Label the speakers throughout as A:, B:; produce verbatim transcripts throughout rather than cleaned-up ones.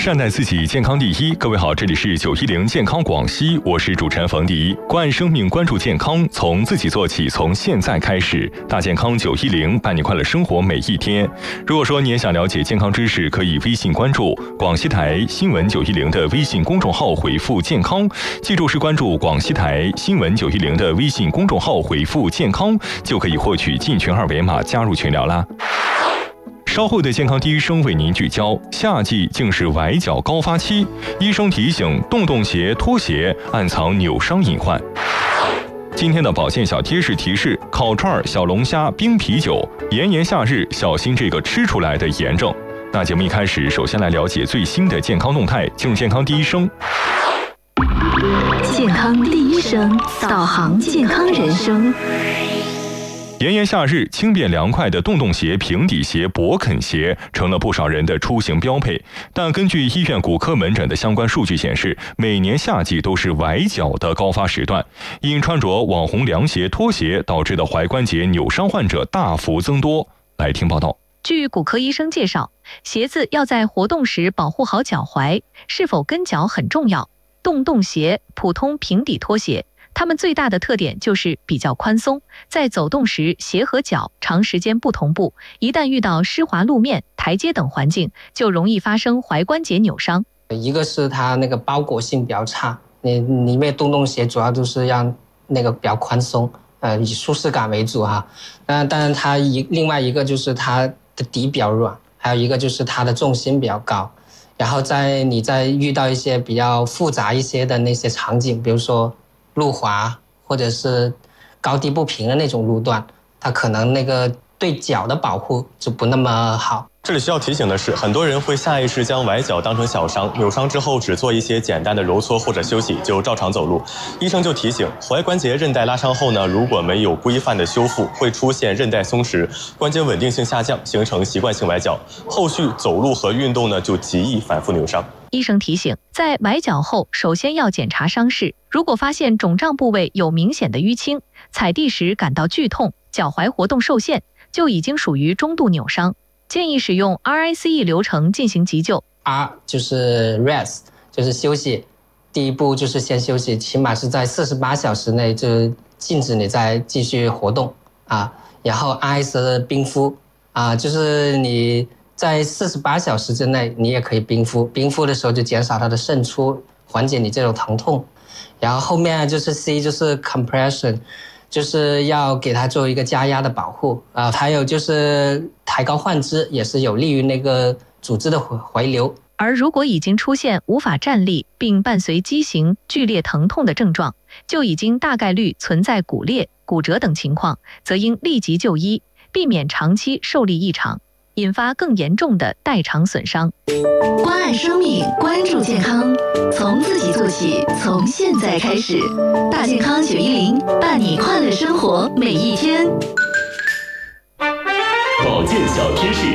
A: 善待自己，健康第一。各位好，这里是九一零健康广西，我是主持人冯迪。关爱生命，关注健康，从自己做起，从现在开始。大健康九一零，伴你快乐生活每一天。如果说你也想了解健康知识，可以微信关注广西台新闻九一零的微信公众号，回复健康。记住是关注广西台新闻九一零的微信公众号，回复健康，就可以获取进群二维码，加入群聊啦。稍后的健康第一生为您聚焦，夏季竟是崴脚高发期，医生提醒洞洞鞋、拖鞋暗藏扭伤隐患。今天的保健小贴士提示：烤串、小龙虾、冰啤酒，炎炎夏日小心这个吃出来的炎症。那节目一开始，首先来了解最新的健康动态，进入健康第一生。
B: 健康第一生，导航健康人生。
A: 炎炎夏日，轻便凉快的洞洞鞋、平底鞋、勃肯鞋成了不少人的出行标配。但根据医院骨科门诊的相关数据显示，每年夏季都是崴脚的高发时段，因穿着网红凉鞋、拖鞋导致的踝关节扭伤患者大幅增多。来听报道。
C: 据骨科医生介绍，鞋子要在活动时保护好脚踝，是否跟脚很重要。洞洞鞋、普通平底拖鞋，它们最大的特点就是比较宽松，在走动时鞋和脚长时间不同步，一旦遇到湿滑路面、台阶等环境，就容易发生踝关节扭伤。
D: 一个是它那个包裹性比较差，你里面洞洞鞋主要就是让那个比较宽松，呃，以舒适感为主哈。那当然它一另外一个就是它的底比较软，还有一个就是它的重心比较高。然后在你在遇到一些比较复杂一些的那些场景，比如说路滑或者是高低不平的那种路段，它可能那个对脚的保护就不那么好。
E: 这里需要提醒的是，很多人会下意识将崴脚当成小伤，扭伤之后只做一些简单的揉搓或者休息就照常走路。医生就提醒，踝关节韧带拉伤后呢，如果没有规范的修复，会出现韧带松弛、关节稳定性下降，形成习惯性崴脚，后续走路和运动呢就极易反复扭伤。
C: 医生提醒，在崴脚后，首先要检查伤势，如果发现肿胀部位有明显的淤青，踩地时感到剧痛，脚踝活动受限，就已经属于中度扭伤。建议使用 R I C E 流程进行急救。
D: R 就是 rest， 就是休息。第一步就是先休息，起码是在四十八小时内就禁止你再继续活动啊。然后 I 是冰敷啊，就是你在四十八小时之内你也可以冰敷，冰敷的时候就减少它的渗出，缓解你这种疼痛。然后后面就是 C 就是 compression。就是要给它做一个加压的保护啊，还有就是抬高患肢，也是有利于那个组织的回流。
C: 而如果已经出现无法站立并伴随畸形、剧烈疼痛的症状，就已经大概率存在骨裂、骨折等情况，则应立即就医，避免长期受力异常，引发更严重的代偿损伤。
B: 关爱生命，关注健康，从自己做起，从现在开始。大健康九一零，伴你快乐生活每一天。
F: 保健小贴士。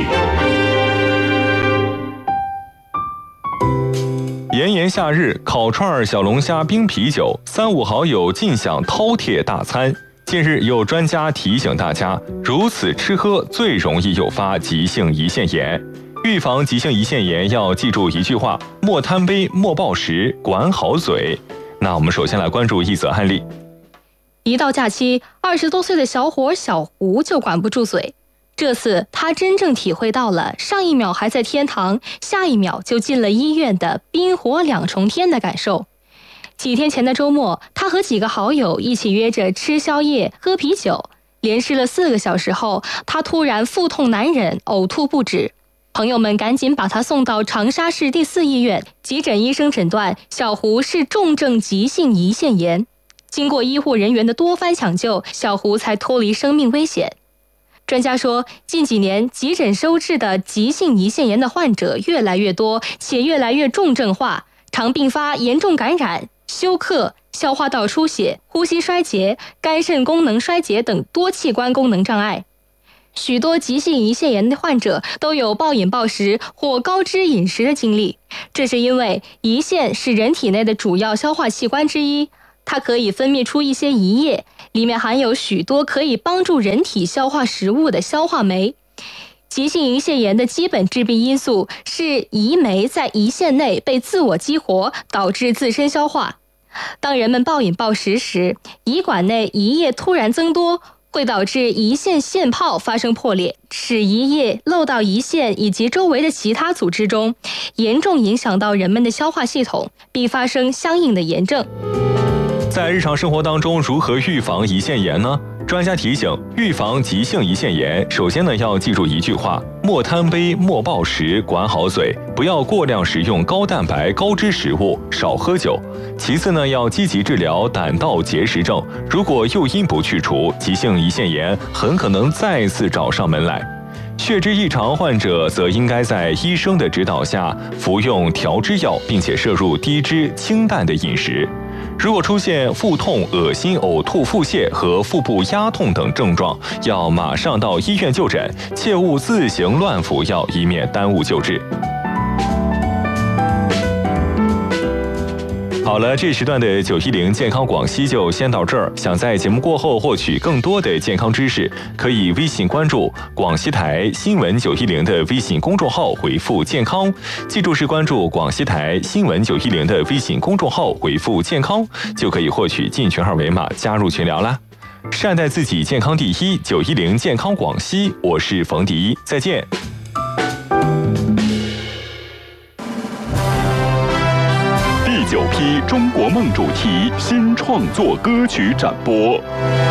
A: 炎炎夏日，烤串、小龙虾、冰啤酒，三五好友尽享饕餮大餐。近日有专家提醒大家，如此吃喝最容易诱发急性胰腺炎。预防急性胰腺炎要记住一句话：莫贪杯，莫暴食，管好嘴。那我们首先来关注一则案例。
G: 一到假期，二十多岁的小伙小胡就管不住嘴。这次他真正体会到了上一秒还在天堂，下一秒就进了医院的冰火两重天的感受。几天前的周末，他和几个好友一起约着吃宵夜、喝啤酒，连吃了四个小时后，他突然腹痛难忍，呕吐不止。朋友们赶紧把他送到长沙市第四医院，急诊医生诊断小胡是重症急性胰腺炎。经过医护人员的多番抢救，小胡才脱离生命危险。专家说，近几年急诊收治的急性胰腺炎的患者越来越多，且越来越重症化，常并发严重感染、休克、消化道出血、呼吸衰竭、肝肾功能衰竭等多器官功能障碍。许多急性胰腺炎的患者都有暴饮暴食或高脂饮食的经历，这是因为胰腺是人体内的主要消化器官之一，它可以分泌出一些胰液，里面含有许多可以帮助人体消化食物的消化酶。 急性胰腺炎的基本致病因素是胰酶在胰腺内被自我激活，导致自身消化。当人们暴饮暴食时，胰管内胰液突然增多，会导致胰腺腺泡发生破裂，使胰液漏到胰腺以及周围的其他组织中，严重影响到人们的消化系统，并发生相应的炎症。
A: 在日常生活当中，如何预防胰腺炎呢？专家提醒，预防急性胰腺炎，首先呢要记住一句话：莫贪杯，莫暴食，管好嘴，不要过量食用高蛋白、高脂食物，少喝酒。其次呢，要积极治疗胆道结石症，如果诱因不去除，急性胰腺炎很可能再次找上门来。血脂异常患者则应该在医生的指导下服用调脂药，并且摄入低脂清淡的饮食。如果出现腹痛、恶心、呕吐、腹泻和腹部压痛等症状，要马上到医院就诊，切勿自行乱服药，以免耽误救治。好了，这时段的九一零健康广西就先到这儿。想在节目过后获取更多的健康知识，可以微信关注广西台新闻九一零的微信公众号，回复健康。记住是关注广西台新闻九一零的微信公众号，回复健康，就可以获取进群二维码加入群聊啦。善待自己，健康第一。九一零健康广西，我是冯迪，再见。
F: 第九批中国梦主题新创作歌曲展播。